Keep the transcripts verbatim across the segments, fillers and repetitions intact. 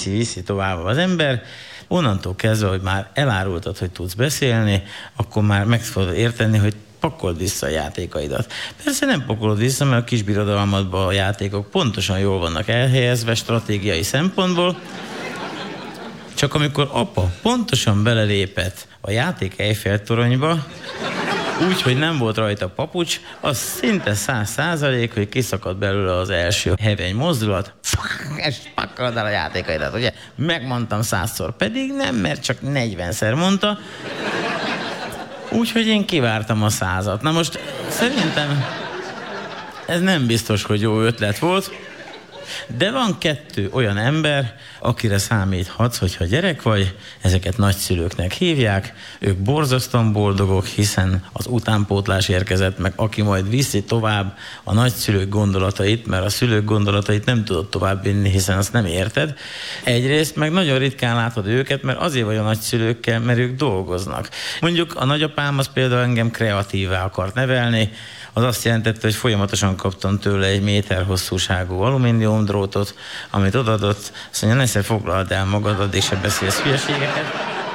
viszi-viszi tovább az ember, onnantól kezdve, hogy már elárultad, hogy tudsz beszélni, akkor már meg fogod érteni, hogy pakold vissza a játékaidat. Persze nem pakolod vissza, mert a kis birodalmadban a játékok pontosan jól vannak elhelyezve stratégiai szempontból, csak amikor apa pontosan belelépett a játék Eiffel-toronyba, úgy, hogy nem volt rajta papucs, az szinte száz százalék, hogy kiszakadt belőle az első heveny mozdulat, és pakolod el a játékaidat, ugye? Megmondtam százszor, pedig nem, mert csak negyvenszer mondta, úgyhogy én kivártam a százat. Na most szerintem ez nem biztos, hogy jó ötlet volt, de van kettő olyan ember, akire számíthatsz, hogyha gyerek vagy, ezeket nagyszülőknek hívják, ők borzasztóan boldogok, hiszen az utánpótlás érkezett meg, aki majd viszi tovább a nagyszülők gondolatait, mert a szülők gondolatait nem tudod tovább vinni, hiszen azt nem érted. Egyrészt meg nagyon ritkán látod őket, mert azért vagy a nagyszülőkkel, mert ők dolgoznak. Mondjuk a nagyapám az például engem kreatívvá akart nevelni, az azt jelentette, hogy folyamatosan kaptam tőle egy méter hosszúságú alumíniumdrótot, amit odadott, azt mondja, nesze foglald el magad, addig se beszélsz hülyeségeket.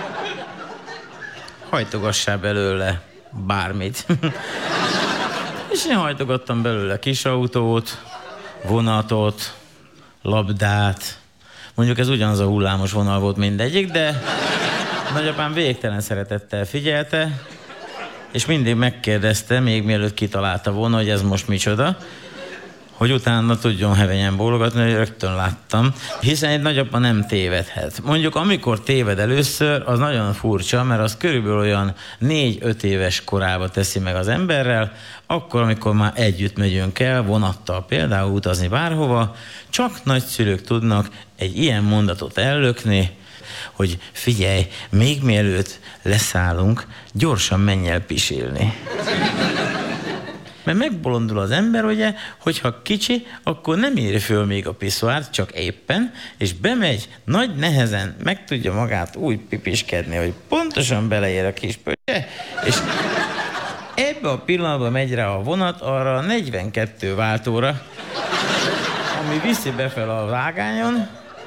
Hajtogassál belőle bármit. És én hajtogattam belőle kisautót, vonatot, labdát. Mondjuk ez ugyanaz a hullámos vonal volt mindegyik, de nagyapám végtelen szeretettel figyelte, és mindig megkérdezte, még mielőtt kitalálta volna, hogy ez most micsoda, hogy utána tudjon hevenyen bólogatni, hogy rögtön láttam, hiszen egy nagyapa nem tévedhet. Mondjuk amikor téved először, az nagyon furcsa, mert az körülbelül olyan négy-öt éves korába teszi meg az emberrel, akkor, amikor már együtt megyünk el, vonattal például utazni bárhova, csak nagyszülők tudnak egy ilyen mondatot ellökni, hogy figyelj, még mielőtt leszállunk, gyorsan menj el pisilni. Mert megbolondul az ember, ugye, hogyha kicsi, akkor nem éri föl még a piszoárt, csak éppen, és bemegy, nagy nehezen meg tudja magát úgy pipiskedni, hogy pontosan beleér a kis pöcse, és ebbe a pillanatban megy rá a vonat arra a negyvenkettő váltóra, ami viszi befel a vágányon.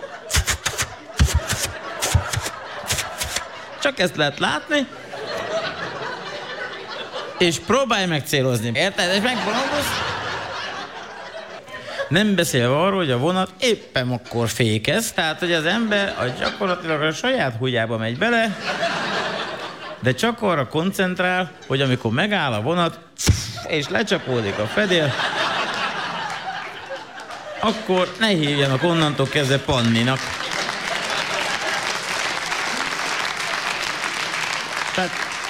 Csak ezt lehet látni, és próbálj meg célozni, érted? És megbolondulsz. Nem beszélve arról, hogy a vonat éppen akkor fékez, tehát hogy az ember a gyakorlatilag a saját húgyába megy bele, de csak arra koncentrál, hogy amikor megáll a vonat, és lecsapódik a fedél, akkor ne hívjanak onnantól kezdve Panninak. Tehát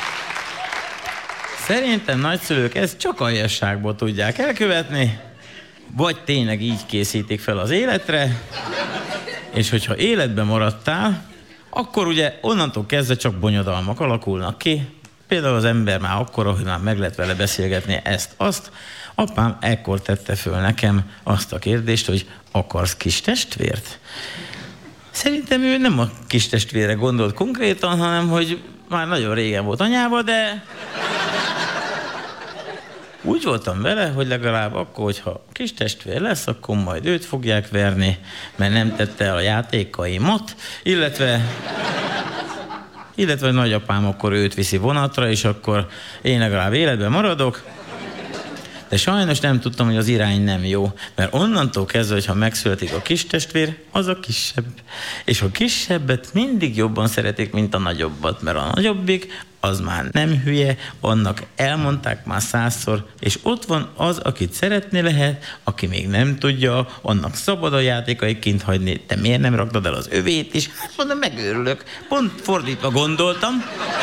szerintem nagyszülők ezt csak aljasságból tudják elkövetni, vagy tényleg így készítik fel az életre, és hogyha életben maradtál, akkor ugye onnantól kezdve csak bonyodalmak alakulnak ki. Például az ember már akkora, hogy már meg lehet vele beszélgetni ezt-azt. Apám ekkor tette föl nekem azt a kérdést, hogy akarsz kis testvért? Szerintem ő nem a kis testvére gondolt konkrétan, hanem hogy már nagyon régen volt anyával, de úgy voltam vele, hogy legalább akkor, hogyha kis testvér lesz, akkor majd őt fogják verni, mert nem tette el a játékaimat, illetve, illetve nagyapám akkor őt viszi vonatra, és akkor én legalább életben maradok. De sajnos nem tudtam, hogy az irány nem jó, mert onnantól kezdve, hogyha megszületik a kis testvér, az a kisebb. És a kisebbet mindig jobban szeretik, mint a nagyobbat, mert a nagyobbik az már nem hülye, annak elmondták már százszor, és ott van az, akit szeretni lehet, aki még nem tudja, annak szabad a játékai kint hagyni, te miért nem raktad el az övét is? Hát mondom, megőrülök. Pont fordítva gondoltam.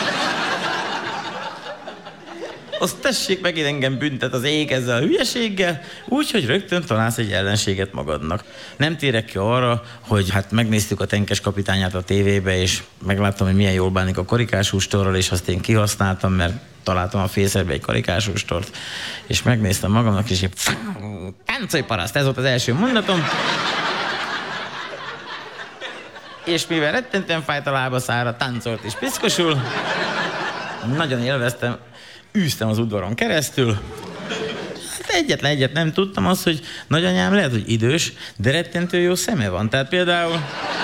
Azt tessék meg, engem büntet az ég ezzel a hülyeséggel, úgyhogy rögtön találsz egy ellenséget magadnak. Nem térek ki arra, hogy hát megnéztük a Tenkes kapitányát a tévébe, és megláttam, hogy milyen jól bánik a karikásústorral, és azt én kihasználtam, mert találtam a fészerbe egy karikásústort, és megnéztem magamnak, és így táncolj paraszt, ez volt az első mondatom. És mivel rettentően fájt a lábaszára, táncolt és piszkosul, nagyon élveztem, űztem az udvaron keresztül. Hát egyetlen egyet nem tudtam, az, hogy nagyanyám lehet, hogy idős, de rettentő jó szeme van. Tehát például